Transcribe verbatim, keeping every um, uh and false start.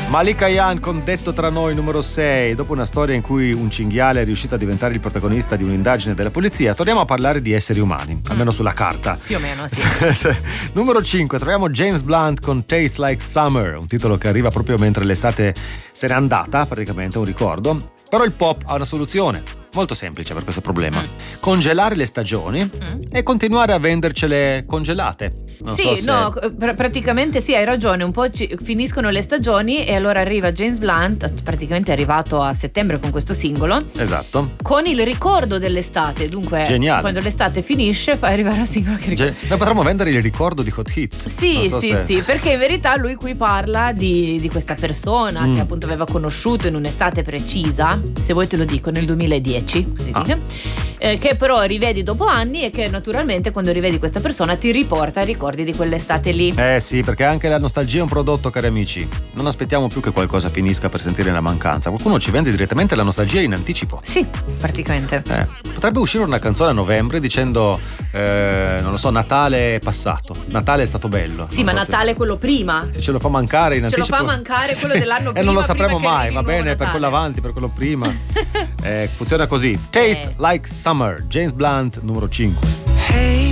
Malika Ayane con Detto tra noi numero sei. Dopo una storia in cui un cinghiale è riuscito a diventare il protagonista di un'indagine della polizia, torniamo a parlare di esseri umani, mm. almeno sulla carta. Più o meno, sì. Numero cinque, troviamo James Blunt con Taste Like Summer, un titolo che arriva proprio mentre l'estate se n'è andata, praticamente un ricordo. Però il pop ha una soluzione molto semplice per questo problema: mm. congelare le stagioni mm. e continuare a vendercele congelate. Non sì, so se... no, pr- praticamente sì, hai ragione, un po' ci- finiscono le stagioni e allora arriva James Blunt, praticamente è arrivato a settembre con questo singolo. Esatto. Con il ricordo dell'estate, dunque geniale. Quando l'estate finisce fa arrivare un singolo che ricorda. Gen- Noi potremmo vendere il ricordo di Hot Hits. Sì, so sì, se... sì, perché in verità lui qui parla di, di questa persona mm. che appunto aveva conosciuto in un'estate precisa, se vuoi te lo dico, nel duemiladieci, ah. eh, che però rivedi dopo anni e che naturalmente quando rivedi questa persona ti riporta ai ricordi di quell'estate lì. Eh sì, perché anche la nostalgia è un prodotto, cari amici. Non aspettiamo più che qualcosa finisca per sentire la mancanza. Qualcuno ci vende direttamente la nostalgia in anticipo. Sì, praticamente. Eh, potrebbe uscire una canzone a novembre dicendo eh, non lo so, Natale è passato, Natale è stato bello. Sì, ma so, Natale è quello prima. Se ce lo fa mancare in anticipo. Ce lo fa mancare quello dell'anno prima. E non lo sapremo mai, va bene, Natale. per quello avanti, per quello prima. eh, funziona così. Taste eh. Like Summer, James Blunt, numero cinque. Hey